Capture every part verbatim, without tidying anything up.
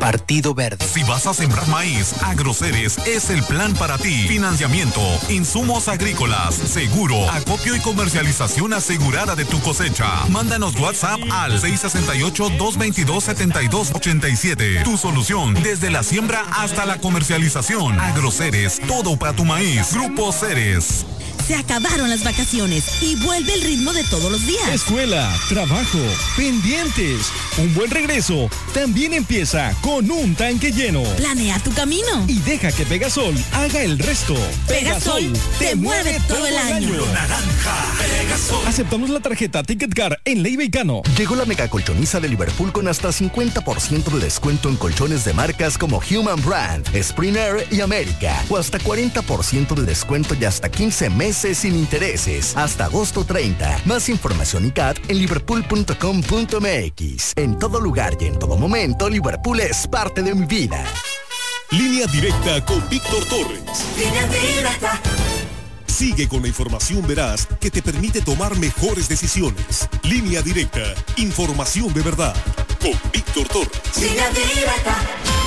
Partido Verde. Si vas a sembrar maíz, Agroceres es el plan para ti. Financiamiento, insumos agrícolas, seguro, acopio y comercialización asegurada de tu cosecha. Mándanos WhatsApp al seis seis ocho, dos dos dos, siete dos ocho siete. Tu solución desde la siembra hasta la comercialización. Agroceres, todo para tu maíz. Grupo Ceres. Se acabaron las vacaciones y vuelve el ritmo de todos los días. Escuela, trabajo, pendientes. Un buen regreso también empieza con un tanque lleno. Planea tu camino y deja que Pegasol haga el resto. Pegasol, Pegasol te, te mueve todo, todo el año. año. Naranja, Pegasol. Aceptamos la tarjeta Ticketcar en Leiva y Cano. Llegó la mega colchoniza de Liverpool con hasta cincuenta por ciento de descuento en colchones de marcas como Human Brand, Springer y América. O hasta cuarenta por ciento de descuento y hasta quince meses sin intereses, hasta agosto treinta. Más información y C A T en liverpool punto com punto m x. En todo lugar y en todo momento, Liverpool es parte de mi vida. Línea directa con Víctor Torres. Línea directa. Sigue con la información veraz que te permite tomar mejores decisiones. Línea directa, información de verdad. Con Víctor Torres. Línea directa.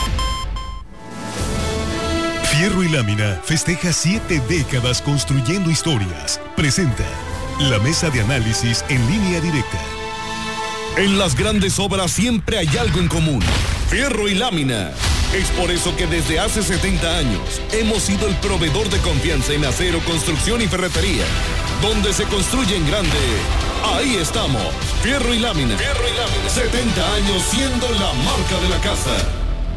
Fierro y Lámina festeja siete décadas construyendo historias. Presenta la mesa de análisis en Línea Directa. En las grandes obras siempre hay algo en común. Fierro y Lámina. Es por eso que desde hace setenta años hemos sido el proveedor de confianza en acero, construcción y ferretería. Donde se construye en grande, ahí estamos. Fierro y Lámina. Fierro y Lámina. setenta años siendo la marca de la casa.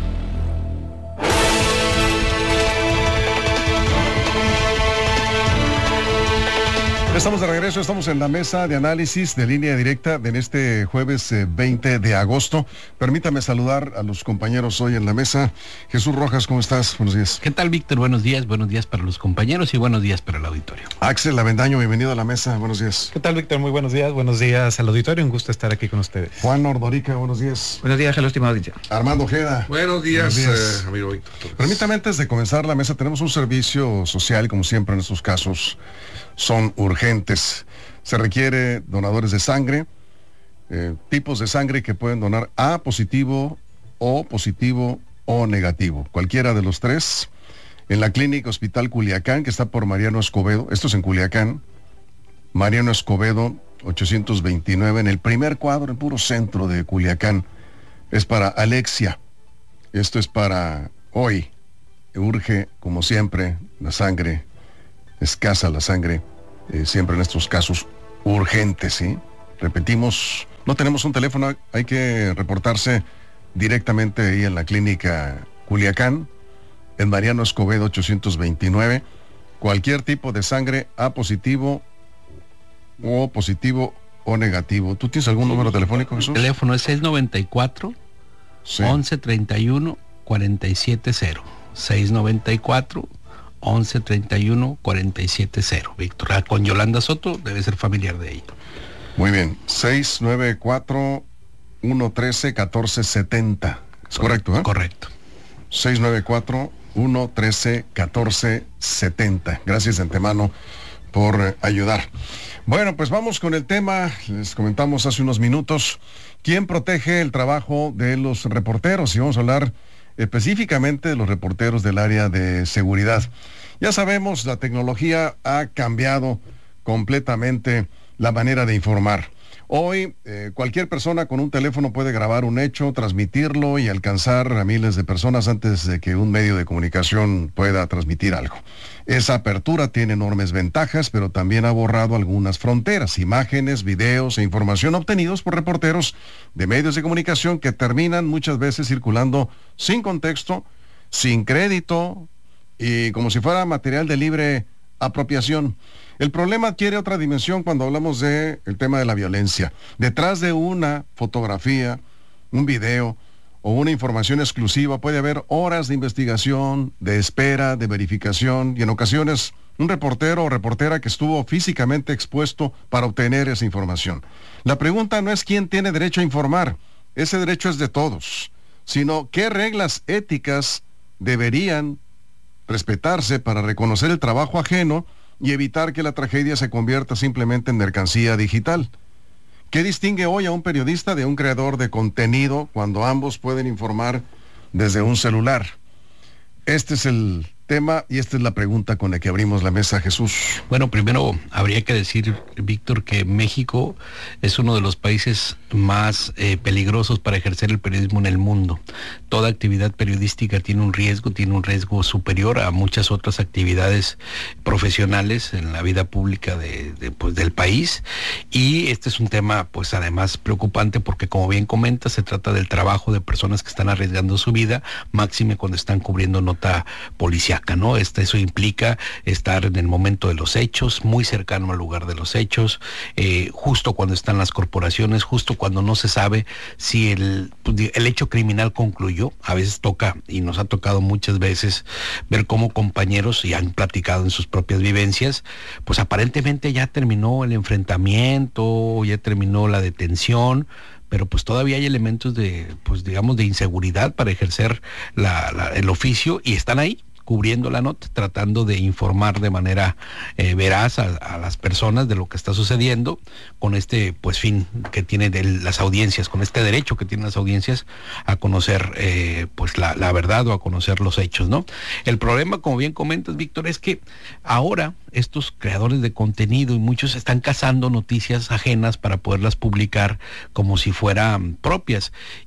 Estamos de regreso, estamos en la mesa de análisis de Línea Directa de este jueves eh, veinte de agosto. Permítame saludar a los compañeros hoy en la mesa. Jesús Rojas, ¿cómo estás? Buenos días. ¿Qué tal, Víctor? Buenos días, buenos días para los compañeros y buenos días para el auditorio. Axel Avendaño, bienvenido a la mesa, buenos días. ¿Qué tal, Víctor? Muy buenos días, buenos días al auditorio, un gusto estar aquí con ustedes. Juan Ordorica, buenos días. Buenos días, hello, estimado audiencia. Armando Ojeda. Buenos días, buenos días. Eh, amigo Víctor. Permítame, antes de comenzar la mesa, tenemos un servicio social, como siempre en estos casos, son urgentes. Se requiere donadores de sangre, eh, tipos de sangre que pueden donar A positivo, O positivo o negativo. Cualquiera de los tres. En la Clínica Hospital Culiacán, que está por Mariano Escobedo, esto es en Culiacán, Mariano Escobedo ochocientos veintinueve, en el primer cuadro, en puro centro de Culiacán. Es para Alexia. Esto es para hoy. Urge, como siempre, la sangre, escasa la sangre. Eh, siempre en estos casos urgentes, ¿sí? Repetimos, no tenemos un teléfono, hay que reportarse directamente ahí en la Clínica Culiacán, en Mariano Escobedo ochocientos veintinueve, cualquier tipo de sangre A positivo, O positivo o negativo. ¿Tú tienes algún número telefónico, Jesús? El teléfono es seis noventa y cuatro, sí. once treinta y uno, cuarenta y siete cero. seis noventa y cuatro, once treinta y uno, cuarenta y siete cero. Víctor, con Yolanda Soto, debe ser familiar de ella. Muy bien, seis nueve cuatro, uno uno tres, uno cuatro siete cero. ¿Es correcto, eh? Correcto. seis nueve cuatro, uno uno tres, uno cuatro siete cero. Gracias de antemano por eh, ayudar. Bueno, pues vamos con el tema. Les comentamos hace unos minutos quién protege el trabajo de los reporteros, y vamos a hablar específicamente de los reporteros del área de seguridad. Ya sabemos, la tecnología ha cambiado completamente la manera de informar. Hoy, eh, cualquier persona con un teléfono puede grabar un hecho, transmitirlo y alcanzar a miles de personas antes de que un medio de comunicación pueda transmitir algo. Esa apertura tiene enormes ventajas, pero también ha borrado algunas fronteras, imágenes, videos e información obtenidos por reporteros de medios de comunicación que terminan muchas veces circulando sin contexto, sin crédito y como si fuera material de libre apropiación. El problema adquiere otra dimensión cuando hablamos de el tema de la violencia. Detrás de una fotografía, un video o una información exclusiva puede haber horas de investigación, de espera, de verificación y en ocasiones un reportero o reportera que estuvo físicamente expuesto para obtener esa información. La pregunta no es quién tiene derecho a informar, ese derecho es de todos, sino qué reglas éticas deberían respetarse para reconocer el trabajo ajeno y evitar que la tragedia se convierta simplemente en mercancía digital. ¿Qué distingue hoy a un periodista de un creador de contenido cuando ambos pueden informar desde un celular. Este es el tema y esta es la pregunta con la que abrimos la mesa, Jesús. Bueno, primero habría que decir, Víctor, que México es uno de los países más eh, peligrosos para ejercer el periodismo en el mundo. Toda actividad periodística tiene un riesgo, tiene un riesgo superior a muchas otras actividades profesionales en la vida pública de, de, pues, del país. Y este es un tema, pues además preocupante, porque como bien comenta, se trata del trabajo de personas que están arriesgando su vida, máxime cuando están cubriendo nota policial. ¿no? Este, eso implica estar en el momento de los hechos, muy cercano al lugar de los hechos, eh, justo cuando están las corporaciones, justo cuando no se sabe si el, el hecho criminal concluyó. A veces toca, y nos ha tocado muchas veces, ver cómo compañeros, y han platicado en sus propias vivencias, pues aparentemente ya terminó el enfrentamiento, ya terminó la detención, pero pues todavía hay elementos de, pues digamos, de inseguridad para ejercer la, la, el oficio, y están ahí cubriendo la nota, tratando de informar de manera eh, veraz a, a las personas de lo que está sucediendo, con este pues fin que tiene de las audiencias, con este derecho que tienen las audiencias a conocer eh, pues la, la verdad, o a conocer los hechos, ¿no? El problema, como bien comentas, Víctor, es que ahora estos creadores de contenido, y muchos, están cazando noticias ajenas para poderlas publicar como si fueran propias,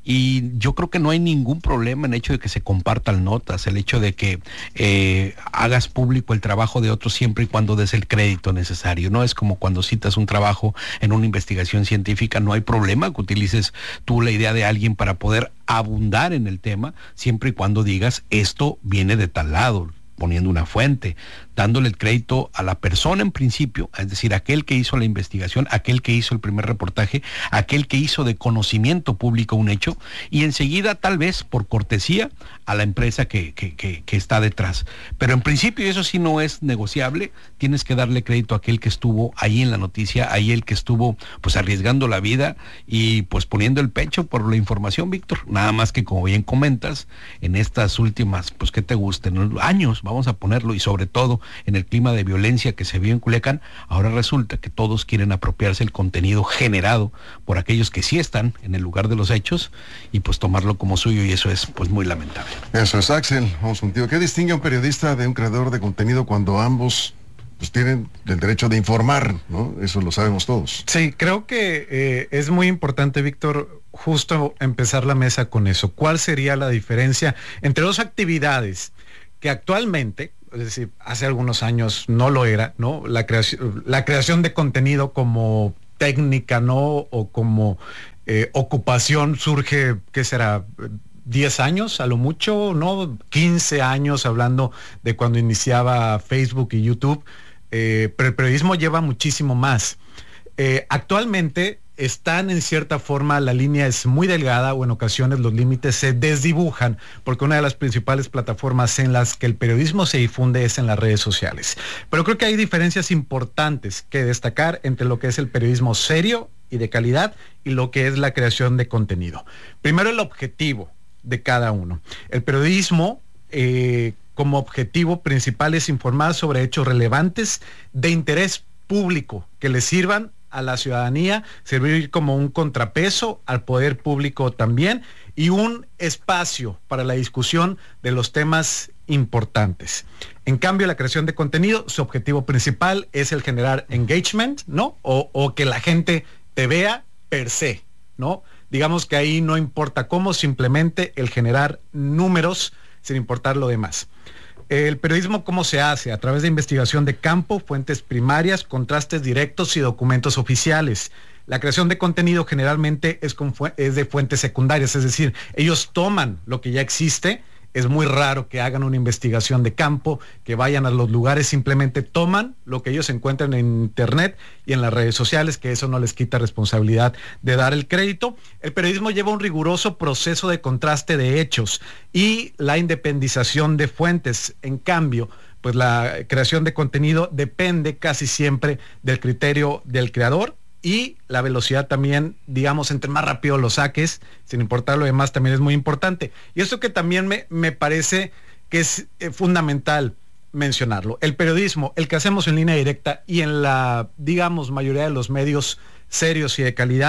y yo creo que no hay ningún problema en el hecho de que se compartan notas, el hecho de que eh, hagas público el trabajo de otros siempre y cuando des el crédito necesario. No es como cuando citas un trabajo en una investigación científica, no hay problema que utilices tú la idea de alguien para poder abundar en el tema, siempre y cuando digas esto viene de tal lado, poniendo una fuente, dándole el crédito a la persona en principio, es decir, aquel que hizo la investigación, aquel que hizo el primer reportaje, aquel que hizo de conocimiento público un hecho, y enseguida, tal vez por cortesía, a la empresa que, que, que, que está detrás. Pero en principio, eso sí no es negociable, tienes que darle crédito a aquel que estuvo ahí en la noticia, ahí el que estuvo pues arriesgando la vida y pues poniendo el pecho por la información, Víctor. Nada más que, como bien comentas, en estas últimas, pues que te gusten, años, vamos a ponerlo, y sobre todo en el clima de violencia que se vio en Culiacán, ahora resulta que todos quieren apropiarse el contenido generado por aquellos que sí están en el lugar de los hechos y pues tomarlo como suyo, y eso es pues muy lamentable. Eso es, Axel, vamos contigo. ¿Qué distingue a un periodista de un creador de contenido cuando ambos pues tienen el derecho de informar, ¿no? Eso lo sabemos todos. Sí, creo que eh, es muy importante, Víctor, justo empezar la mesa con eso. ¿Cuál sería la diferencia entre dos actividades que actualmente, es decir, hace algunos años no lo era, ¿no? La creación, la creación de contenido como técnica, ¿no? O como eh, ocupación surge, ¿qué será? diez años a lo mucho, ¿no? quince años, hablando de cuando iniciaba Facebook y YouTube, eh, pero el periodismo lleva muchísimo más. Eh, actualmente están, en cierta forma, la línea es muy delgada, o en ocasiones los límites se desdibujan, porque una de las principales plataformas en las que el periodismo se difunde es en las redes sociales. Pero creo que hay diferencias importantes que destacar entre lo que es el periodismo serio y de calidad y lo que es la creación de contenido. Primero, el objetivo de cada uno. El periodismo, eh, como objetivo principal, es informar sobre hechos relevantes de interés público que le sirvan a la ciudadanía, servir como un contrapeso al poder público también, y un espacio para la discusión de los temas importantes. En cambio, la creación de contenido, su objetivo principal es el generar engagement, ¿no? O, o que la gente te vea per se, ¿no? Digamos que ahí no importa cómo, simplemente el generar números sin importar lo demás. El periodismo, ¿cómo se hace? A través de investigación de campo, fuentes primarias, contrastes directos y documentos oficiales. La creación de contenido generalmente es, con fu- es de fuentes secundarias, es decir, ellos toman lo que ya existe. Es muy raro que hagan una investigación de campo, que vayan a los lugares, simplemente toman lo que ellos encuentran en internet y en las redes sociales, que eso no les quita responsabilidad de dar el crédito. El periodismo lleva un riguroso proceso de contraste de hechos y la independización de fuentes. En cambio, pues la creación de contenido depende casi siempre del criterio del creador, y la velocidad también, digamos, entre más rápido lo saques, sin importar lo demás, también es muy importante. Y eso que también me, me parece que es eh, fundamental mencionarlo. El periodismo, el que hacemos en línea directa y en la, digamos, mayoría de los medios serios y de calidad,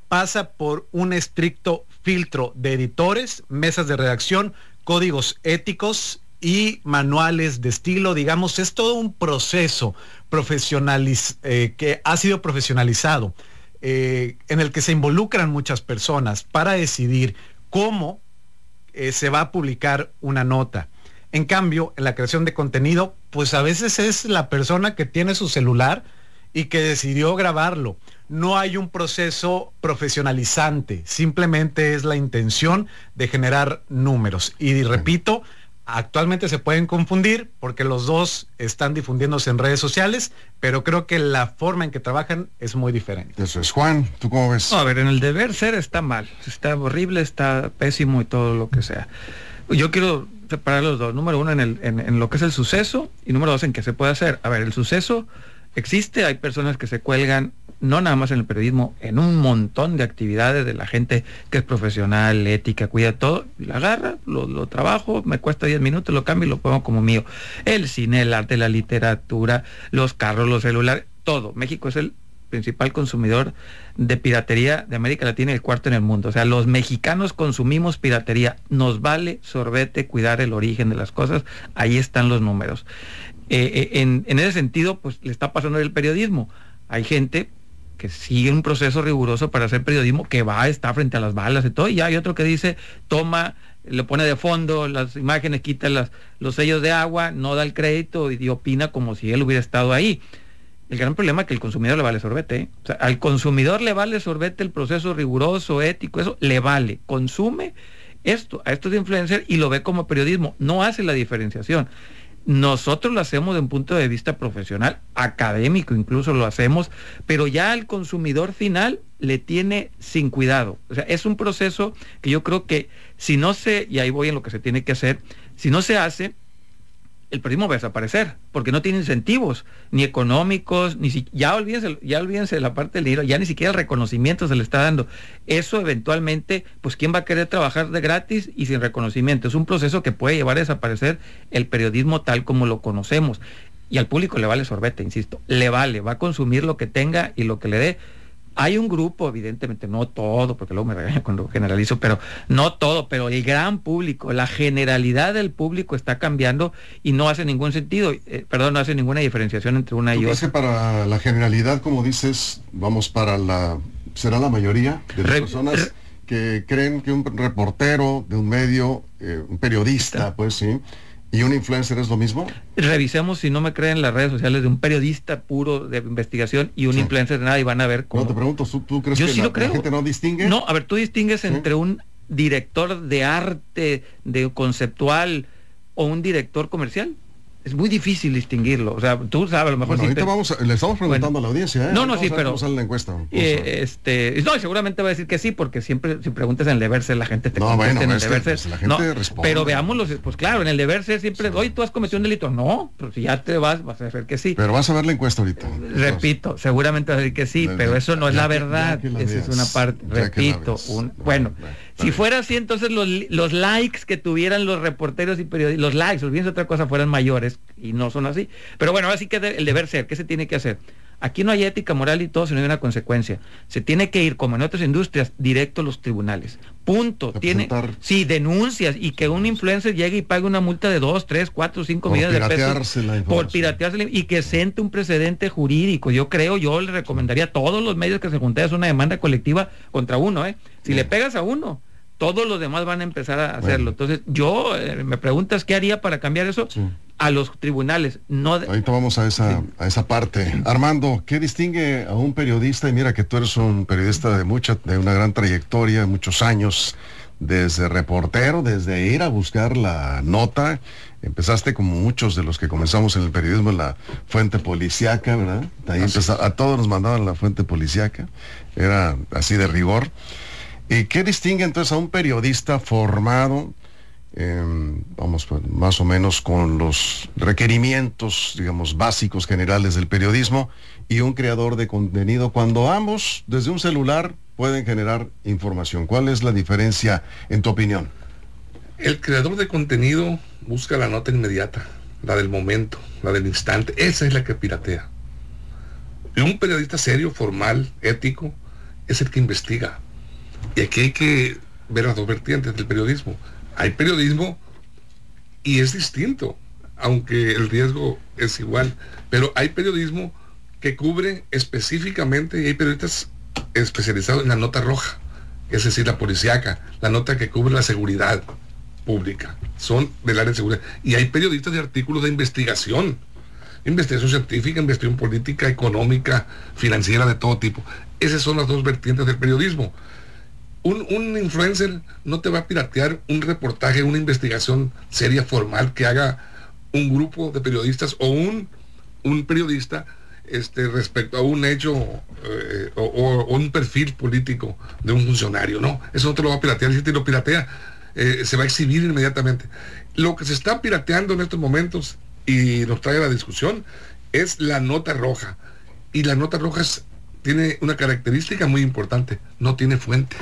pasa por un estricto filtro de editores, mesas de redacción, códigos éticos y manuales de estilo. Digamos, es todo un proceso profesionaliz eh, que ha sido profesionalizado, eh, en el que se involucran muchas personas para decidir cómo eh, se va a publicar una nota. En cambio, en la creación de contenido, pues a veces es la persona que tiene su celular y que decidió grabarlo. No hay un proceso profesionalizante, simplemente es la intención de generar números. Y repito, actualmente se pueden confundir porque los dos están difundiéndose en redes sociales, pero creo que la forma en que trabajan es muy diferente. Eso es. Juan, ¿tú cómo ves? No, a ver, en el deber ser está mal, está horrible, está pésimo y todo lo que sea. Yo quiero separar los dos. Número uno, en, el, en, en lo que es el suceso, y número dos, en qué se puede hacer. A ver, el suceso existe, hay personas que se cuelgan, no nada más en el periodismo, en un montón de actividades de la gente que es profesional, ética, cuida todo, la agarra, lo, lo trabajo, me cuesta diez minutos, lo cambio y lo pongo como mío. El cine, el arte, la literatura, los carros, los celulares, todo. México es el principal consumidor de piratería de América Latina y el cuarto en el mundo. O sea, los mexicanos consumimos piratería. Nos vale sorbete cuidar el origen de las cosas. Ahí están los números. Eh, en, en ese sentido, pues le está pasando el periodismo. Hay gente que sigue un proceso riguroso para hacer periodismo, que va, está frente a las balas y todo, y hay otro que dice, toma, le pone de fondo las imágenes, quita las, los sellos de agua, no da el crédito y, y opina como si él hubiera estado ahí. El gran problema es que el consumidor le vale sorbete, ¿eh? O sea, al consumidor le vale sorbete el proceso riguroso, ético, eso le vale, consume esto, a estos influencers y lo ve como periodismo, no hace la diferenciación. Nosotros lo hacemos de un punto de vista profesional, académico incluso lo hacemos, pero ya al consumidor final le tiene sin cuidado. O sea, es un proceso que yo creo que si no se, y ahí voy en lo que se tiene que hacer, si no se hace, el periodismo va a desaparecer, porque no tiene incentivos, ni económicos, ni si, ya olvídense, ya olvídense de la parte del dinero, ya ni siquiera el reconocimiento se le está dando. Eso eventualmente, pues ¿quién va a querer trabajar de gratis y sin reconocimiento? Es un proceso que puede llevar a desaparecer el periodismo tal como lo conocemos. Y al público le vale sorbete, insisto, le vale, va a consumir lo que tenga y lo que le dé. Hay un grupo, evidentemente, no todo, porque luego me regañan cuando generalizo, pero no todo, pero el gran público, la generalidad del público está cambiando y no hace ningún sentido, eh, perdón, no hace ninguna diferenciación entre una y otra. Que para la generalidad, como dices, vamos para la, será la mayoría de las re, personas re, que creen que un reportero de un medio, eh, un periodista, está. pues sí, ¿y un influencer es lo mismo? Revisemos, si no me creen, las redes sociales de un periodista puro de investigación y un sí. influencer de nada y van a ver cómo... No, te pregunto, ¿tú, tú crees Yo que sí la, lo creo. la gente no distingue? No, a ver, tú distingues ¿Sí? entre un director de arte, de conceptual, o un director comercial. Es muy difícil distinguirlo. O sea, tú sabes, a lo mejor... Bueno, sí, ahorita pero... vamos a, le estamos preguntando bueno, a la audiencia, ¿eh? No, no, sí, pero... Vamos a la encuesta. Eh, este, no, seguramente va a decir que sí, porque siempre, si preguntas en el deber ser, la gente te no, contesta bueno, en el es deber que, ser. pues, la gente no, responde. Pero veamos los... Pues claro, en el deber ser siempre... Sí. Oye, ¿tú has cometido un delito? No, pero si ya te vas, vas a ver que sí. Pero vas a ver la encuesta ahorita. Repito, entonces, seguramente vas a decir que sí, de, pero de, eso no es la verdad. La Esa es una parte. Repito, un, bueno... Si fuera así, entonces los, los likes que tuvieran los reporteros y periodistas, los likes, olvídense otra cosa, fueran mayores, y no son así. Pero bueno, ahora sí que el deber ser, ¿qué se tiene que hacer? Aquí no hay ética, moral y todo, sino hay una consecuencia. Se tiene que ir, como en otras industrias, directo a los tribunales. Punto. Tiene, sí, denuncias, y que un influencer llegue y pague una multa de dos, tres, cuatro, cinco millones de pesos por piratearse y que siente un precedente jurídico. Yo creo, yo le recomendaría a todos los medios que se junten una demanda colectiva contra uno, ¿eh? Si Bien. le pegas a uno, todos los demás van a empezar a hacerlo. Bueno. Entonces, yo, eh, me preguntas qué haría para cambiar eso, sí. a los tribunales. No de... Ahorita vamos a esa, sí. a esa parte. Armando, ¿qué distingue a un periodista? Y mira que tú eres un periodista de mucha, de una gran trayectoria, muchos años, desde reportero, desde ir a buscar la nota. Empezaste como muchos de los que comenzamos en el periodismo en la fuente policíaca, ¿verdad? Ahí empezó, a todos nos mandaban la fuente policíaca. Era así de rigor. ¿Y qué distingue entonces a un periodista formado, eh, vamos, pues, más o menos con los requerimientos, digamos, básicos generales del periodismo, y un creador de contenido, cuando ambos, desde un celular, pueden generar información? ¿Cuál es la diferencia, en tu opinión? El creador de contenido busca la nota inmediata, la del momento, la del instante. Esa es la que piratea. Y un periodista serio, formal, ético, es el que investiga. Y aquí hay que ver las dos vertientes del periodismo. Hay periodismo y es distinto, aunque el riesgo es igual, pero hay periodismo que cubre específicamente, y hay periodistas especializados en la nota roja, es decir, la policíaca, la nota que cubre la seguridad pública, son del área de seguridad. Y hay periodistas de artículos de investigación, investigación científica, investigación política, económica, financiera, de todo tipo. Esas son las dos vertientes del periodismo. Un, un influencer no te va a piratear un reportaje, una investigación seria, formal, que haga un grupo de periodistas o un, un periodista este, respecto a un hecho eh, o, o un perfil político de un funcionario. No, eso no te lo va a piratear. Si te lo piratea, eh, se va a exhibir inmediatamente. Lo que se está pirateando en estos momentos, y nos trae a la discusión, es la nota roja. Y la nota roja es, tiene una característica muy importante: no tiene fuente.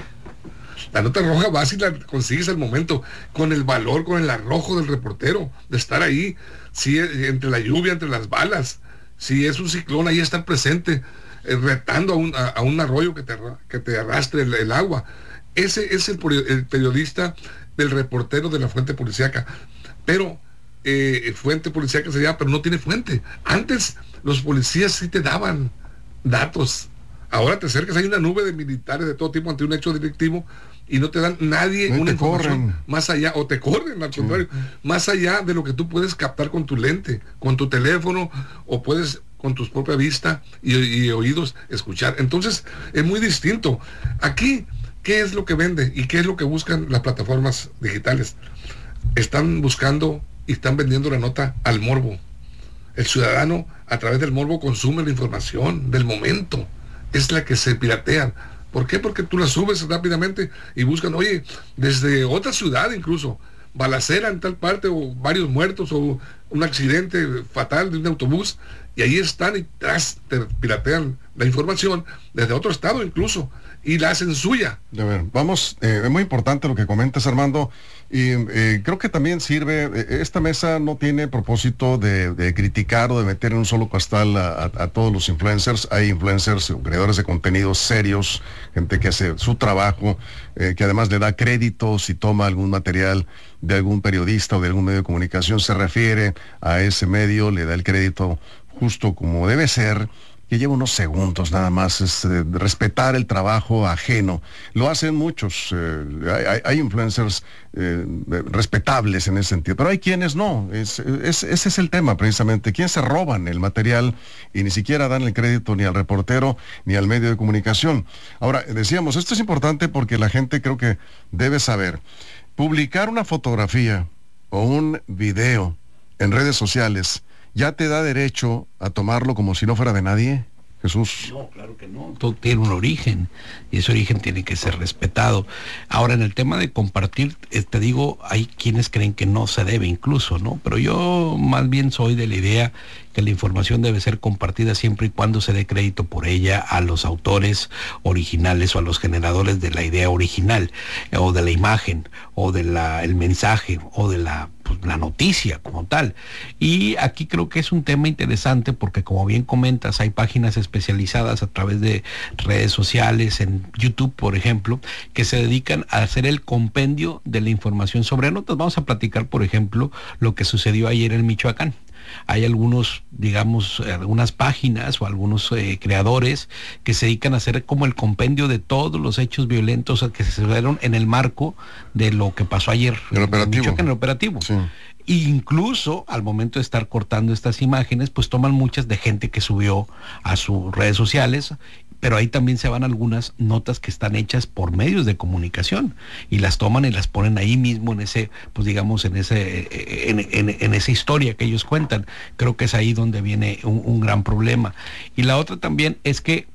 La nota roja vas y la consigues al momento, con el valor, con el arrojo del reportero, de estar ahí, si entre la lluvia, entre las balas, si es un ciclón, ahí estar presente, eh, retando a un, a, a un arroyo que te, que te arrastre el, el agua. Ese es el, el periodista del reportero de la fuente policíaca. Pero, eh, fuente policíaca se llama, pero no tiene fuente. Antes los policías sí te daban datos. Ahora te acercas, hay una nube de militares de todo tipo ante un hecho delictivo y no te dan nadie no una te información corren. Más allá, o te corren al contrario, sí. Más allá de lo que tú puedes captar con tu lente, con tu teléfono, o puedes con tu propia vista y, y oídos escuchar. Entonces es muy distinto. Aquí, ¿qué es lo que vende y qué es lo que buscan las plataformas digitales? Están buscando y están vendiendo la nota al morbo. El ciudadano, a través del morbo, consume la información del momento. Es la que se piratean. ¿Por qué? Porque tú la subes rápidamente y buscan, oye, desde otra ciudad incluso, balacera en tal parte, o varios muertos, o un accidente fatal de un autobús, y ahí están y tras te piratean la información desde otro estado incluso, y la hacen suya. A ver, vamos, eh, es muy importante lo que comentas, Armando, y eh, creo que también sirve, eh, esta mesa no tiene propósito de, de criticar o de meter en un solo costal a, a, a todos los influencers. Hay influencers, creadores de contenidos serios, gente que hace su trabajo, eh, que además le da crédito si toma algún material de algún periodista o de algún medio de comunicación, se refiere a ese medio, le da el crédito justo como debe ser, que lleva unos segundos nada más, es eh, respetar el trabajo ajeno. Lo hacen muchos, eh, hay, hay influencers eh, respetables en ese sentido, pero hay quienes no, es, es, ese es el tema precisamente, quienes se roban el material y ni siquiera dan el crédito ni al reportero ni al medio de comunicación. Ahora, decíamos, esto es importante porque la gente creo que debe saber, publicar una fotografía o un video en redes sociales ¿ya te da derecho a tomarlo como si no fuera de nadie, Jesús? No, claro que no. Todo tiene un origen y ese origen tiene que ser respetado. Ahora, en el tema de compartir, eh, te digo, hay quienes creen que no se debe incluso, ¿no? Pero yo más bien soy de la idea que la información debe ser compartida siempre y cuando se dé crédito por ella a los autores originales o a los generadores de la idea original, eh, o de la imagen, o de la el mensaje, o de la pues, la noticia como tal. Y aquí creo que es un tema interesante porque, como bien comentas, hay páginas especializadas a través de redes sociales, en YouTube, por ejemplo, que se dedican a hacer el compendio de la información sobre notas. Vamos a platicar, por ejemplo, lo que sucedió ayer en Michoacán. Hay algunos, digamos, algunas páginas o algunos eh, creadores que se dedican a hacer como el compendio de todos los hechos violentos que se sucedieron en el marco de lo que pasó ayer el operativo. en el operativo. Sí. E incluso al momento de estar cortando estas imágenes, pues toman muchas de gente que subió a sus redes sociales, pero ahí también se van algunas notas que están hechas por medios de comunicación y las toman y las ponen ahí mismo en ese, pues digamos, en ese, en, en, en esa historia que ellos cuentan. Creo que es ahí donde viene un, un gran problema. Y la otra también es que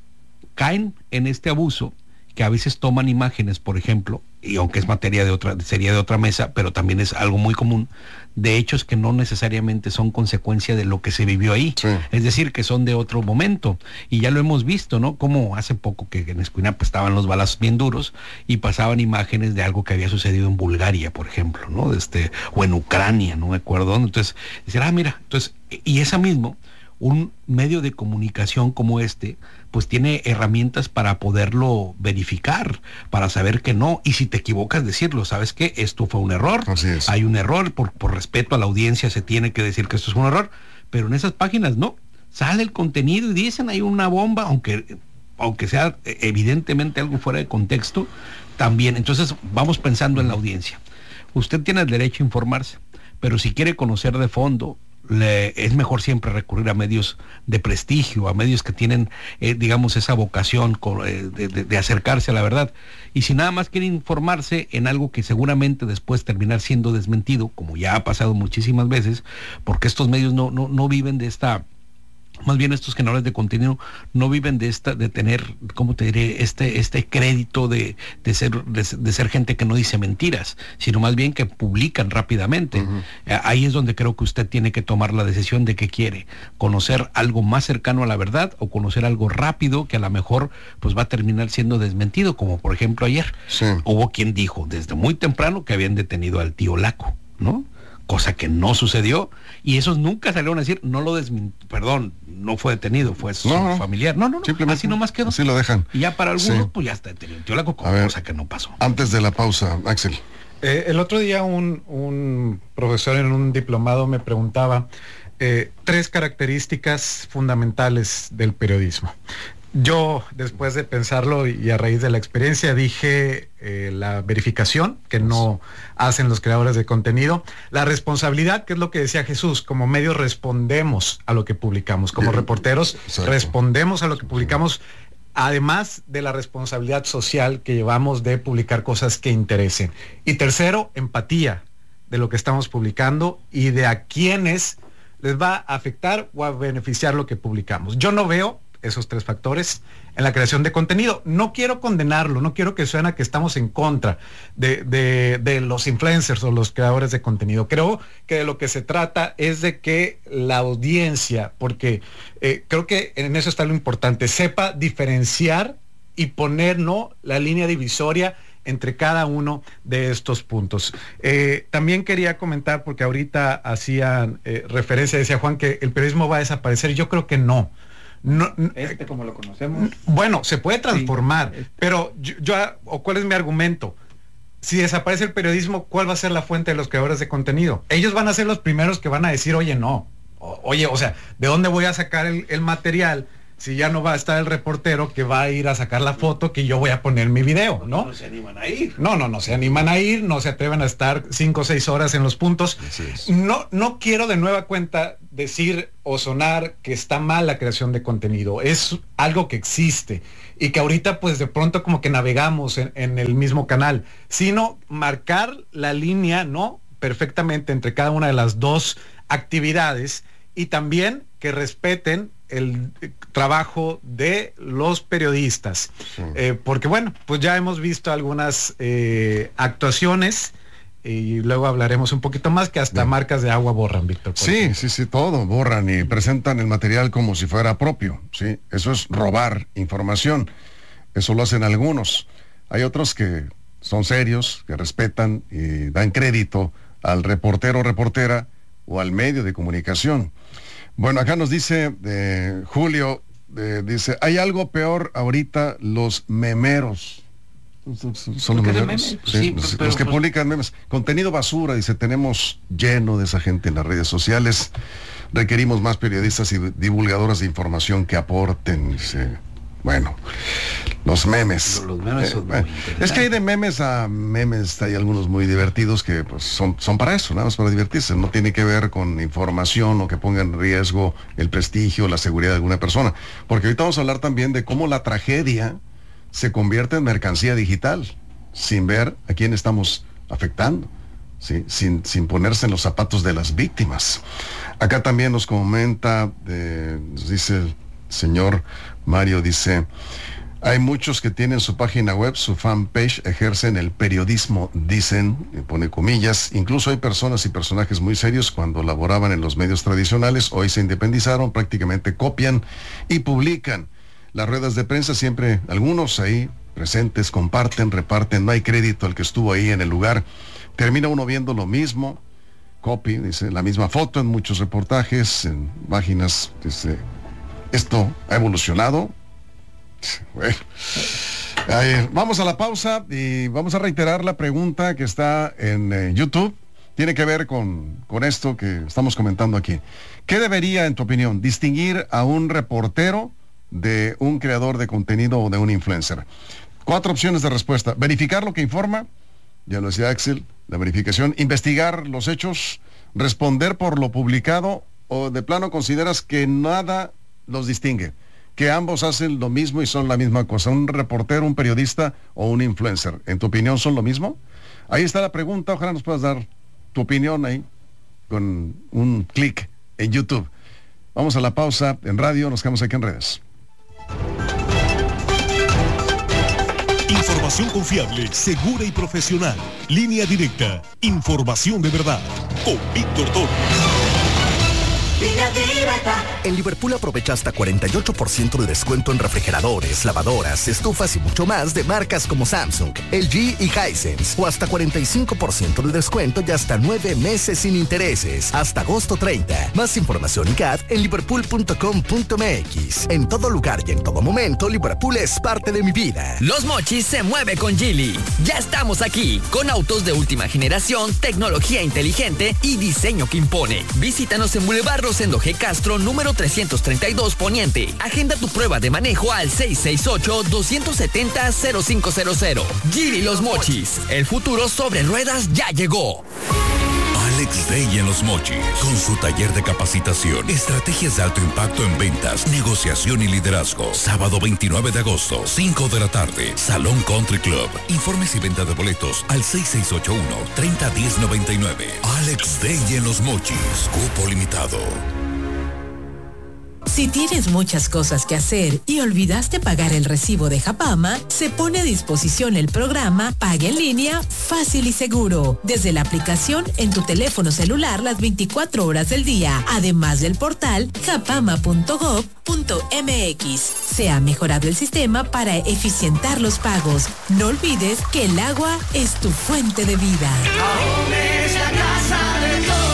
caen en este abuso, que a veces toman imágenes, por ejemplo, y aunque es materia de otra, sería de otra mesa, pero también es algo muy común, de hechos que no necesariamente son consecuencia de lo que se vivió ahí. Sí. Es decir, que son de otro momento. Y ya lo hemos visto, ¿no? Como hace poco que en Escuinapa estaban los balazos bien duros y pasaban imágenes de algo que había sucedido en Bulgaria, por ejemplo, ¿no? Este, o en Ucrania, no me acuerdo dónde. Entonces, decir, ah, mira, entonces, y esa mismo, un medio de comunicación como este, pues tiene herramientas para poderlo verificar, para saber que no, y si te equivocas decirlo, ¿sabes qué? Esto fue un error, hay un error, por, por respeto a la audiencia se tiene que decir que esto es un error, pero en esas páginas no, sale el contenido y dicen hay una bomba, aunque, aunque sea evidentemente algo fuera de contexto, también, entonces vamos pensando en la audiencia. Usted tiene el derecho a informarse, pero si quiere conocer de fondo, Le, es mejor siempre recurrir a medios de prestigio, a medios que tienen, eh, digamos, esa vocación eh, de, de, de acercarse a la verdad. Y si nada más quiere informarse en algo que seguramente después terminar siendo desmentido, como ya ha pasado muchísimas veces, porque estos medios no, no, no viven de esta... Más bien estos generadores de contenido no viven de esta, de tener, ¿cómo te diré? Este, este crédito de, de ser, de, de ser gente que no dice mentiras, sino más bien que publican rápidamente. Uh-huh. Eh, ahí es donde creo que usted tiene que tomar la decisión de qué quiere, conocer algo más cercano a la verdad o conocer algo rápido que a lo mejor pues va a terminar siendo desmentido, como por ejemplo ayer. Sí. Hubo quien dijo desde muy temprano que habían detenido al tío Laco, ¿no? Cosa que no sucedió, y esos nunca salieron a decir, no lo desmin... perdón, no fue detenido, fue su no, familiar. No, no, no, simplemente así nomás quedó. Así lo dejan. Y ya para algunos, sí. pues ya está detenido. Tío Laco, cosa que no pasó. Antes de la pausa, Axel. Eh, el otro día un, un profesor en un diplomado me preguntaba eh, tres características fundamentales del periodismo. Yo, después de pensarlo y a raíz de la experiencia, dije eh, la verificación, que no hacen los creadores de contenido, la responsabilidad, que es lo que decía Jesús, como medios respondemos a lo que publicamos, como reporteros Exacto. respondemos a lo que publicamos, además de la responsabilidad social que llevamos de publicar cosas que interesen. Y tercero, empatía de lo que estamos publicando y de a quiénes les va a afectar o a beneficiar lo que publicamos. Yo no veo esos tres factores en la creación de contenido. No quiero condenarlo, no quiero que suene que estamos en contra de, de, de los influencers o los creadores de contenido. Creo que de lo que se trata es de que la audiencia, porque eh, creo que en eso está lo importante, sepa diferenciar y poner, ¿no?, la línea divisoria entre cada uno de estos puntos. Eh, también quería comentar, porque ahorita hacían eh, referencia, decía Juan, que el periodismo va a desaparecer. Yo creo que no. No, este como lo conocemos. Bueno, se puede transformar, sí, este. pero yo, yo, o cuál es mi argumento. Si desaparece el periodismo, ¿cuál va a ser la fuente de los creadores de contenido? Ellos van a ser los primeros que van a decir, oye, no, o, oye, o sea, ¿de dónde voy a sacar el, el material si ya no va a estar el reportero que va a ir a sacar la foto que yo voy a poner mi video, ¿no? No se animan a ir. No, no, no se animan a ir, no se atreven a estar cinco o seis horas en los puntos. No, no quiero de nueva cuenta decir o sonar que está mal la creación de contenido. Es algo que existe y que ahorita pues de pronto como que navegamos en, en el mismo canal, sino marcar la línea, ¿no?, perfectamente entre cada una de las dos actividades, y también que respeten el trabajo de los periodistas. Sí. Eh, porque bueno, pues ya hemos visto algunas eh, actuaciones, y luego hablaremos un poquito más, que hasta Bien. marcas de agua borran, Víctor. Sí, ejemplo. sí, sí, todo, borran y presentan el material como si fuera propio, ¿sí? Eso es robar información. Eso lo hacen algunos. Hay otros que son serios, que respetan y dan crédito al reportero o reportera o al medio de comunicación. Bueno, acá nos dice eh, Julio, eh, dice, hay algo peor ahorita, los memeros. ¿Son los memeros? Memes? Sí, sí, los, pero, los que pero... publican memes. Contenido basura, dice, tenemos lleno de esa gente en las redes sociales. Requerimos más periodistas y divulgadoras de información que aporten, dice. Bueno, los memes. Los memes eh, son bueno, es que hay de memes a memes, hay algunos muy divertidos que pues son, son para eso, nada más para divertirse. No tiene que ver con información o que ponga en riesgo el prestigio o la seguridad de alguna persona. Porque ahorita vamos a hablar también de cómo la tragedia se convierte en mercancía digital, sin ver a quién estamos afectando, ¿sí? sin, sin ponerse en los zapatos de las víctimas. Acá también nos comenta, eh, nos dice el señor Mario, dice, hay muchos que tienen su página web, su fanpage, ejercen el periodismo, dicen, y pone comillas, incluso hay personas y personajes muy serios cuando laboraban en los medios tradicionales, hoy se independizaron, prácticamente copian y publican. Las ruedas de prensa siempre, algunos ahí presentes, comparten, reparten, no hay crédito al que estuvo ahí en el lugar, termina uno viendo lo mismo, copy, dice, la misma foto en muchos reportajes, en páginas, dice, esto ha evolucionado. Bueno, eh, vamos a la pausa y vamos a reiterar la pregunta que está en eh, YouTube. Tiene que ver con, con esto que estamos comentando aquí. ¿Qué debería, en tu opinión, distinguir a un reportero de un creador de contenido o de un influencer? Cuatro opciones de respuesta. Verificar lo que informa, ya lo decía Axel, la verificación. Investigar los hechos, responder por lo publicado, o de plano consideras que nada los distingue, que ambos hacen lo mismo y son la misma cosa. Un reportero, un periodista o un influencer, ¿en tu opinión son lo mismo? Ahí está la pregunta, ojalá nos puedas dar tu opinión ahí con un clic en YouTube. Vamos a la pausa en radio, nos quedamos aquí en redes. Información confiable, segura y profesional. Línea directa. Información de verdad. Con Víctor Torres. En Liverpool aprovecha hasta cuarenta y ocho por ciento de descuento en refrigeradores, lavadoras, estufas y mucho más de marcas como Samsung, L G y Hisense. O hasta cuarenta y cinco por ciento de descuento y hasta nueve meses sin intereses. Hasta agosto treinta. Más información y C A D en liverpool punto com punto m x. En todo lugar y en todo momento, Liverpool es parte de mi vida. Los Mochis se mueve con Geely. Ya estamos aquí, con autos de última generación, tecnología inteligente y diseño que impone. Visítanos en Boulevard Rosendo G. Castro, número trescientos treinta y dos, Poniente. Agenda tu prueba de manejo al seis seis ocho, dos siete cero, cero cinco cero cero. Geely Los Mochis. El futuro sobre ruedas ya llegó. Alex Day en Los Mochis, con su taller de capacitación, estrategias de alto impacto en ventas, negociación y liderazgo. Sábado veintinueve de agosto, cinco de la tarde, Salón Country Club. Informes y venta de boletos al seis seis ocho uno, tres cero uno cero nueve nueve. Alex Day en Los Mochis, cupo limitado. Si tienes muchas cosas que hacer y olvidaste pagar el recibo de Japama, se pone a disposición el programa Paga en Línea Fácil y Seguro, desde la aplicación en tu teléfono celular las veinticuatro horas del día, además del portal japama punto gob punto m x. Se ha mejorado el sistema para eficientar los pagos. No olvides que el agua es tu fuente de vida. Ahora es la casa de todos.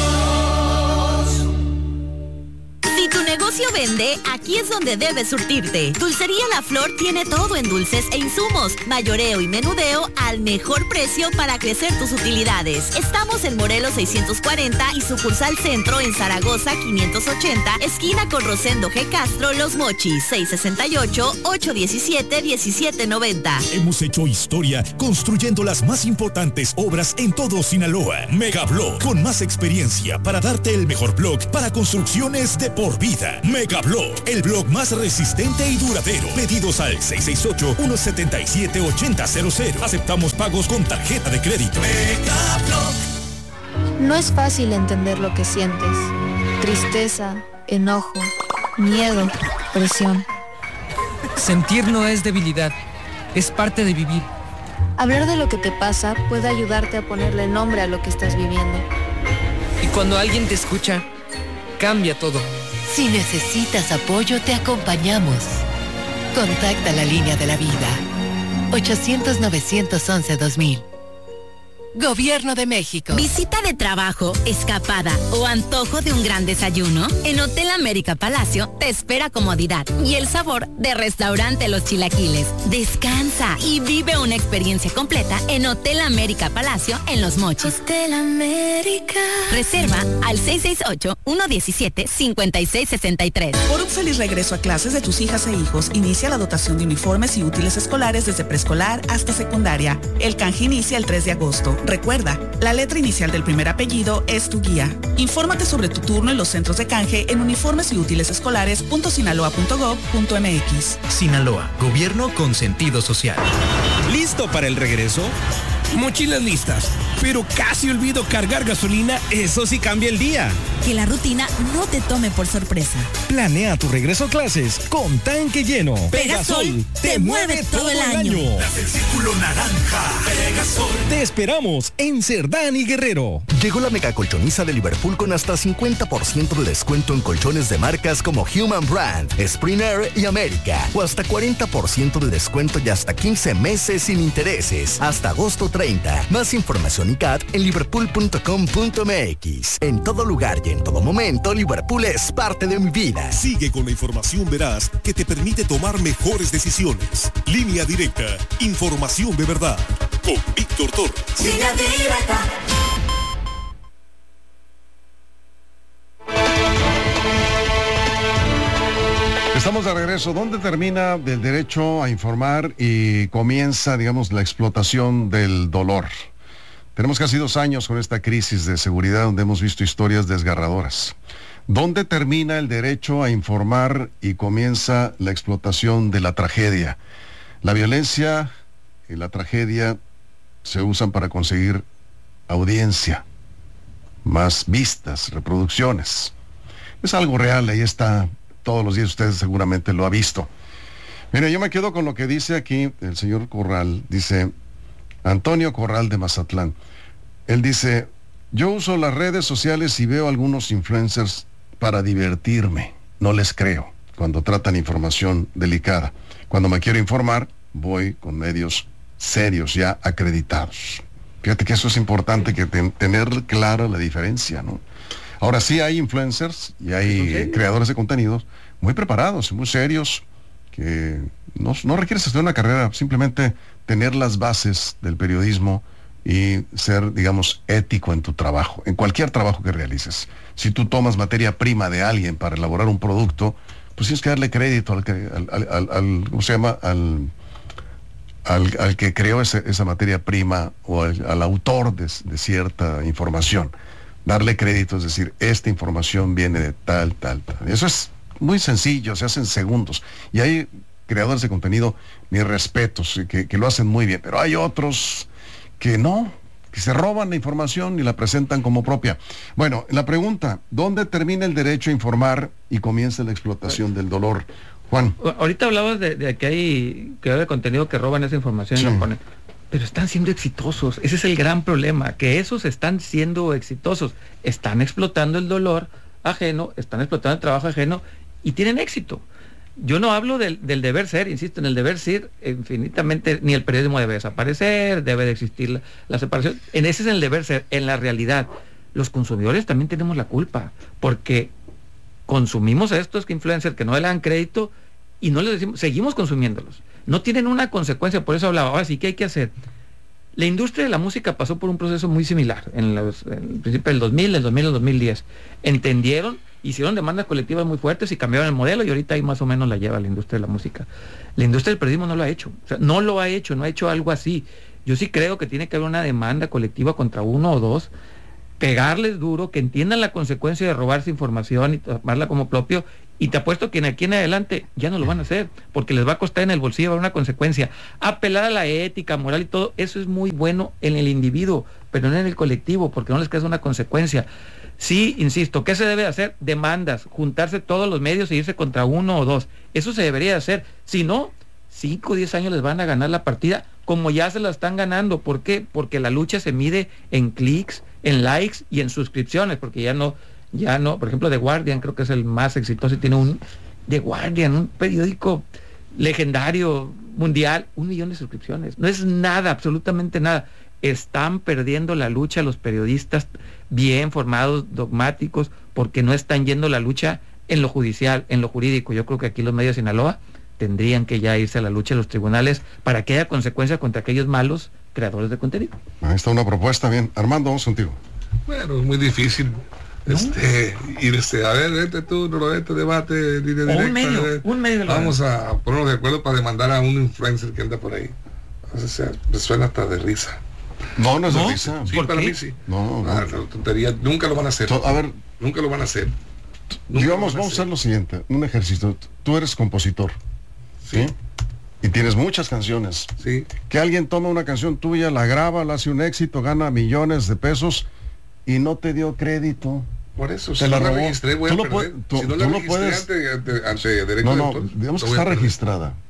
Si tu negocio vende, aquí es donde debes surtirte. Dulcería La Flor tiene todo en dulces e insumos, mayoreo y menudeo al mejor precio para crecer tus utilidades. Estamos en Morelos seiscientos cuarenta y sucursal Centro en Zaragoza quinientos ochenta, esquina con Rosendo G. Castro, Los Mochis, seis sesenta y ocho, ocho diecisiete, diecisiete noventa. Hemos hecho historia construyendo las más importantes obras en todo Sinaloa. Megablock, con más experiencia para darte el mejor block para construcciones de por vida. Megablock, el blog más resistente y duradero. Pedidos al seis seis ocho, uno siete siete, ocho cero cero cero. Aceptamos pagos con tarjeta de crédito. Megablock. No es fácil entender lo que sientes. Tristeza, enojo, miedo, presión. Sentir no es debilidad, es parte de vivir. Hablar de lo que te pasa puede ayudarte a ponerle nombre a lo que estás viviendo. Y cuando alguien te escucha, cambia todo. Si necesitas apoyo, te acompañamos. Contacta la línea de la vida. ochocientos, novecientos once, dos mil. Gobierno de México. Visita de trabajo, escapada o antojo de un gran desayuno. En Hotel América Palacio te espera comodidad y el sabor de Restaurante Los Chilaquiles. Descansa y vive una experiencia completa en Hotel América Palacio en Los Mochis. Hotel América. Reserva al seis seis ocho, uno uno siete, cinco seis seis tres. Por un feliz regreso a clases de tus hijas e hijos, inicia la dotación de uniformes y útiles escolares desde preescolar hasta secundaria. El canje inicia el tres de agosto. Recuerda, la letra inicial del primer apellido es tu guía. Infórmate sobre tu turno en los centros de canje en uniformes y útiles escolares punto sinaloa punto gob punto m x. Sinaloa, gobierno con sentido social. ¿Listo para el regreso? Mochilas listas, pero casi olvido cargar gasolina, eso sí cambia el día. Que la rutina no te tome por sorpresa. Planea tu regreso a clases con tanque lleno. Pegasol te mueve todo el año. El círculo naranja. Pegasol. Te esperamos en Cerdán y Guerrero. Llegó la mega colchoniza de Liverpool con hasta cincuenta por ciento de descuento en colchones de marcas como Human Brand, Springer y América. O hasta cuarenta por ciento de descuento y hasta quince meses sin intereses. Hasta agosto treinta. Más información Amazon y Cat en liverpool punto com punto m x. En todo lugar y en todo momento, Liverpool es parte de mi vida. Sigue con la información veraz que te permite tomar mejores decisiones. Línea Directa, información de verdad. Con Víctor Torres. Línea Directa. Estamos de regreso. ¿Dónde termina el derecho a informar y comienza, digamos, la explotación del dolor? Tenemos casi dos años con esta crisis de seguridad donde hemos visto historias desgarradoras. ¿Dónde termina el derecho a informar y comienza la explotación de la tragedia? La violencia y la tragedia se usan para conseguir audiencia, más vistas, reproducciones. Es algo real, ahí está. Todos los días ustedes seguramente lo ha visto. Mire, yo me quedo con lo que dice aquí el señor Corral. Dice, Antonio Corral de Mazatlán. Él dice, yo uso las redes sociales y veo algunos influencers para divertirme. No les creo cuando tratan información delicada. Cuando me quiero informar, voy con medios serios, ya acreditados. Fíjate que eso es importante, que ten, tener clara la diferencia, ¿no? Ahora sí hay influencers y hay okay. creadores de contenidos muy preparados, muy serios, que no, no requieres estudiar una carrera, simplemente tener las bases del periodismo y ser, digamos, ético en tu trabajo, en cualquier trabajo que realices. Si tú tomas materia prima de alguien para elaborar un producto, pues tienes que darle crédito al, al, al, al, al ¿cómo se llama? Al, al, al que creó ese, esa materia prima o al, al autor de, de cierta información. Darle crédito, es decir, esta información viene de tal, tal, tal. Eso es muy sencillo, se hace en segundos. Y hay creadores de contenido, mis respetos, que, que lo hacen muy bien, pero hay otros que no, que se roban la información y la presentan como propia. Bueno, la pregunta, ¿dónde termina el derecho a informar y comienza la explotación del dolor? Juan. Ahorita hablabas de, de que hay creadores de contenido que roban esa información sí. y la ponen. Pero están siendo exitosos, ese es el gran problema, que esos están siendo exitosos, están explotando el dolor ajeno, están explotando el trabajo ajeno y tienen éxito. Yo no hablo del, del deber ser, insisto, en el deber ser infinitamente, ni el periodismo debe desaparecer, debe de existir la, la separación, en ese es el deber ser, en la realidad. Los consumidores también tenemos la culpa, porque consumimos a estos influencers que no le dan crédito y no les decimos, seguimos consumiéndolos. No tienen una consecuencia, por eso hablaba, ahora sí, ¿qué hay que hacer? La industria de la música pasó por un proceso muy similar, en, los, en el principio del dos mil, el dos mil, el dos mil diez. Entendieron, hicieron demandas colectivas muy fuertes y cambiaron el modelo y ahorita ahí más o menos la lleva la industria de la música. La industria del periodismo no lo ha hecho, o sea, no lo ha hecho, no ha hecho algo así. Yo sí creo que tiene que haber una demanda colectiva contra uno o dos, pegarles duro, que entiendan la consecuencia de robarse información y tomarla como propio. Y te apuesto que en aquí en adelante ya no lo van a hacer, porque les va a costar en el bolsillo, va a haber una consecuencia. Apelar a la ética, moral y todo, eso es muy bueno en el individuo, pero no en el colectivo, porque no les queda una consecuencia. Sí, insisto, ¿qué se debe hacer? Demandas, juntarse todos los medios e irse contra uno o dos. Eso se debería hacer. Si no, cinco o diez años les van a ganar la partida, como ya se la están ganando. ¿Por qué? Porque la lucha se mide en clics, en likes y en suscripciones, porque ya no... Ya no, por ejemplo, The Guardian creo que es el más exitoso y tiene un The Guardian, un periódico legendario mundial, un millón de suscripciones. No es nada, absolutamente nada. Están perdiendo la lucha los periodistas bien formados, dogmáticos, porque no están yendo la lucha en lo judicial, en lo jurídico. Yo creo que aquí los medios de Sinaloa tendrían que ya irse a la lucha de los tribunales para que haya consecuencias contra aquellos malos creadores de contenido. Ahí está una propuesta, bien. Armando, vamos contigo. Bueno, es muy difícil. ¿No? Este, y este, a ver, vete tú, no lo vete, debate, línea directa, un medio, eh, un medio. Vamos a ponernos de acuerdo para demandar a un influencer que anda por ahí. O sea, me suena hasta de risa. No, no es de ¿No? risa. Sí, ¿Por para qué? mí sí. No, no. Ah, la tontería, nunca lo van a hacer. A ver, nunca lo van a hacer. Nunca digamos, van a vamos hacer. a hacer lo siguiente, un ejercicio. Tú eres compositor, ¿sí? ¿sí? Y tienes muchas canciones. Sí. Que alguien toma una canción tuya, la graba, la hace un éxito, gana millones de pesos y no te dio crédito. Por eso, se si la no la robó. registré, voy tú a lo perder. Puedes, tú, si no la tú registré puedes... ante, ante, ante derecho no, de no, autor, digamos que voy está a perder. registrada.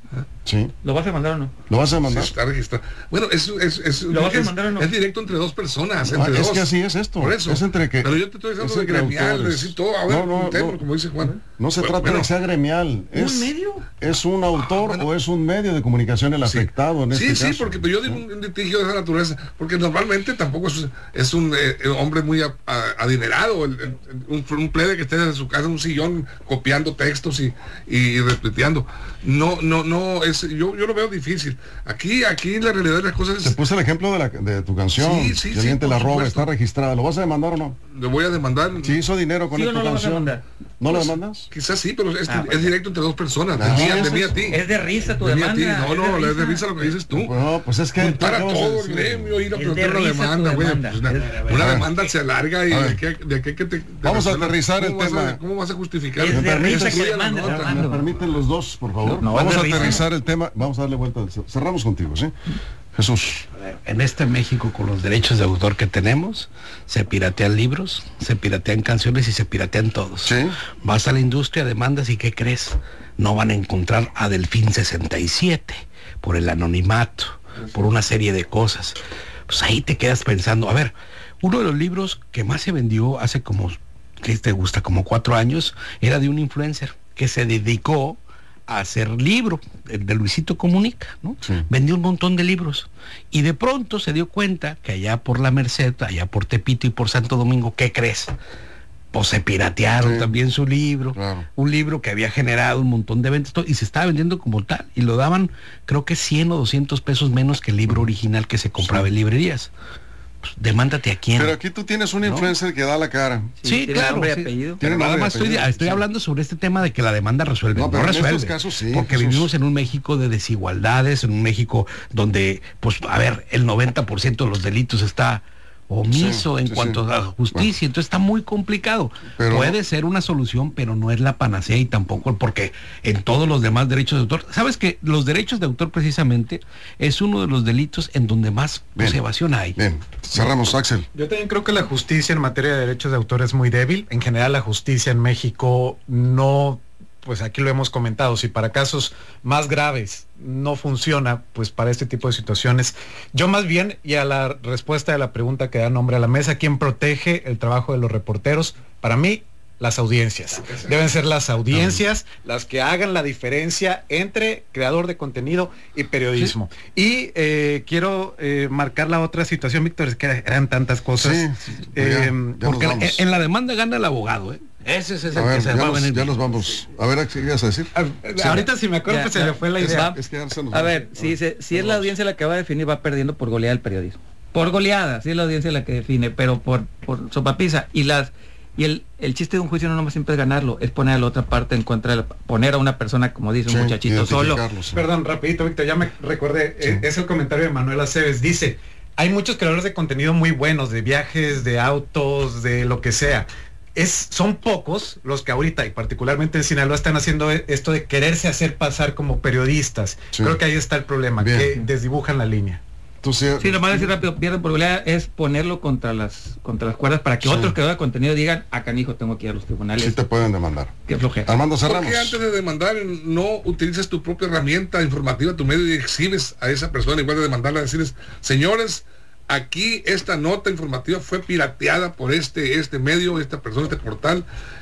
Sí. ¿Lo vas a mandar o no? ¿Lo vas a mandar? Sí, está registrado. Bueno, es, es, es, ¿Lo vas a es, mandar o no? es directo entre dos personas. Ah, Entre es dos. que así es esto. Por eso. Es entre que, Pero yo te estoy diciendo de gremial, de decir todo. A ver, no, no, interno, no, como dice Juan. No se Bueno, trata bueno. de que sea gremial. Es, ¿Un medio? ¿Es un autor Ah, bueno. o es un medio de comunicación el Sí. afectado en Sí, este sí, caso? porque yo digo un, un litigio de esa naturaleza, porque normalmente tampoco es, es un eh, hombre muy a- a- adinerado, el, el- un, un plebe que esté en su casa en un sillón copiando textos y, y retuiteando. No, no, no, es, yo, yo lo veo difícil. Aquí, aquí la realidad de las cosas Te es, puse el ejemplo de, la, de tu canción. Sí, sí, que sí, alguien te por la roba, supuesto. está registrada. ¿Lo vas a demandar o no? le voy a demandar. Si hizo dinero con ¿Sí o esta no lo vas a canción. demandar? ¿No lo Pues, demandas? Quizás sí, pero es, Ah, es bueno. directo entre dos personas, de Ah, mí, eso de mí es- a ti. Es de risa tu De mí a ti. demanda. No, es no, de es de risa. risa lo que dices tú. No, pues es que... Juntar a ¿qué vas a todo el decir? gremio, ir a Es de plantear una risa tu demanda, güey. demanda. Pues, una, Es- una a ver. demanda se alarga y A de ver. qué, de qué que te, te Vamos a resuelva. aterrizar el ¿Cómo vas a- tema. ¿Cómo vas a justificar? Es ¿Me de risa permites? que Sí, demanda, la nota. Armando. ¿Me permiten los dos, por favor? No, Vamos es a de risa. aterrizar el tema. Vamos a darle vuelta. Cerramos contigo, ¿sí? Jesús. En este México, con los derechos de autor que tenemos, se piratean libros, se piratean canciones y se piratean todos. Sí. Vas a la industria, demandas y ¿qué crees? No van a encontrar a Delfín sesenta y siete por el anonimato, por una serie de cosas. Pues ahí te quedas pensando, a ver, uno de los libros que más se vendió hace como, ¿qué te gusta? Como cuatro años, era de un influencer que se dedicó a hacer libro, el de Luisito Comunica, ¿no? Sí. Vendió un montón de libros y de pronto se dio cuenta que allá por la Merced, allá por Tepito y por Santo Domingo, ¿qué crees? Pues se piratearon Sí. también su libro, Claro. un libro que había generado un montón de ventas todo, y se estaba vendiendo como tal y lo daban creo que cien o doscientos pesos menos que el libro original que se compraba Sí. en librerías. Pues, demándate a quién. Pero aquí tú tienes un ¿No? influencer que da la cara. Sí, tiene claro. nombre y sí. apellido. Pero Tiene nada nombre y más estoy, apellido, estoy sí. hablando sobre este tema de que la demanda resuelve. No, No, pero en resuelve. estos casos sí, porque Jesús. vivimos en un México de desigualdades, en un México donde, pues, a ver, el noventa por ciento de los delitos está omiso Sí, en sí, cuanto sí. a justicia, entonces está muy complicado. Pero- Puede ser una solución, pero no es la panacea y tampoco porque en todos los demás derechos de autor, sabes que los derechos de autor precisamente es uno de los delitos en donde más Bien. pues, evasión hay. Bien, cerramos, Axel. Yo también creo que la justicia en materia de derechos de autor es muy débil. En general la justicia en México no, pues aquí lo hemos comentado, si para casos más graves no funciona, pues para este tipo de situaciones, yo más bien, y a la respuesta de la pregunta que da nombre a la mesa, ¿quién protege el trabajo de los reporteros? Para mí, las audiencias. Deben ser las audiencias las que hagan la diferencia entre creador de contenido y periodismo. Y eh, quiero eh, marcar la otra situación, Víctor, es que eran tantas cosas. Sí, sí, Eh, ya, ya nos Porque en, vamos. en la demanda gana el abogado, ¿eh? Ese es ese A el ver, que se ya va a nos, venir. ya nos vamos. A ver, Axel, ¿qué ibas a decir? Ah, ahorita si me acuerdo Ya, que se ya. me fue la Es, idea. es que ya se nos A va. ver, si, se- si es la audiencia la que va a definir, va perdiendo por goleada el periodismo. Por goleada, si es la audiencia la que define, pero por, por sopapiza. Y las y el, el chiste de un juicio no nomás siempre es ganarlo, es poner a la otra parte en contra de la, poner a una persona, como dice Sí, un muchachito, solo. identificarlo, sí. Perdón, rapidito, Víctor, ya me recordé, Sí. eh, es el comentario de Manuel Aceves, dice, hay muchos creadores de contenido muy buenos, de viajes, de autos, de lo que sea. Es, son pocos los que ahorita, y particularmente en Sinaloa, están haciendo e- esto de quererse hacer pasar como periodistas. Sí. Creo que ahí está el problema, Bien. que desdibujan la línea. Tú sí- Sí, lo más decir rápido, pierden por goleada es ponerlo contra las contra las cuerdas para que Sí. otros creadores de contenido digan, a canijo, tengo que ir a los tribunales. sí te pueden demandar. Qué flojera. Armando, ¿Por cerramos. qué antes de demandar no utilizas tu propia herramienta informativa, tu medio, y exhibes a esa persona, igual de demandarla, decirles, señores, aquí esta nota informativa fue pirateada por este, este medio, esta persona, este portal,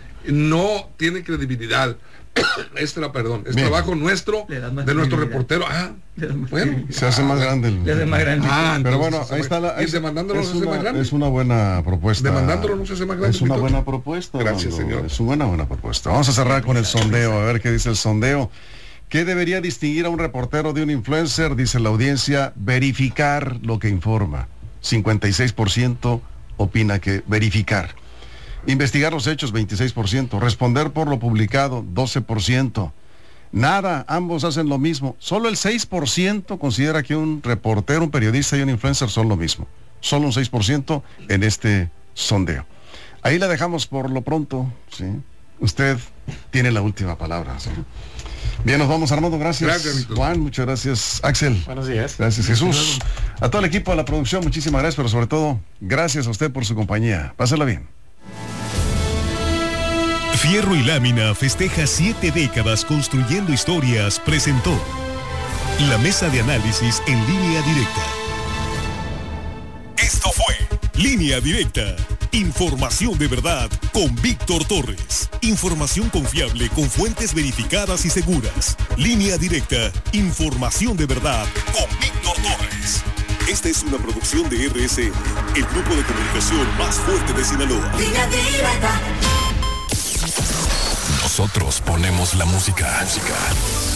no tiene credibilidad. Este era, perdón, es Bien. trabajo nuestro, Le das más de nuestro credibilidad. reportero. Ah, Le das más bueno. Se hace más grande el... Le hace más grande. Ah, Pero entonces bueno, se ahí hace- está la... y es- demandándolo es no se hace una- más grande. Es una buena propuesta. Demandándolo no se hace más grande, Es una Víctor. buena propuesta. Gracias, Armando. señor. Es una buena, buena propuesta. Vamos a cerrar con el sondeo, a ver qué dice el sondeo. ¿Qué debería distinguir a un reportero de un influencer? Dice la audiencia, verificar lo que informa. cincuenta y seis por ciento opina que verificar. Investigar los hechos, veintiséis por ciento. Responder por lo publicado, doce por ciento. Nada, ambos hacen lo mismo. Solo el seis por ciento considera que un reportero, un periodista y un influencer son lo mismo. Solo un seis por ciento en este sondeo. Ahí la dejamos por lo pronto, ¿sí? Usted tiene la última palabra, ¿sí? Bien, nos vamos, Armando, gracias. Gracias, Víctor. Juan, muchas gracias. Axel. Buenos días. Gracias, Jesús. A todo el equipo de la producción, muchísimas gracias, pero sobre todo, gracias a usted por su compañía. Pásela bien. Fierro y Lámina festeja siete décadas construyendo historias. Presentó La mesa de análisis en Línea Directa. Esto fue Línea Directa. Información de verdad con Víctor Torres. Información confiable con fuentes verificadas y seguras. Línea Directa. Información de verdad con Víctor Torres. Esta es una producción de R S N, el grupo de comunicación más fuerte de Sinaloa. Línea Directa. Nosotros ponemos la música. música.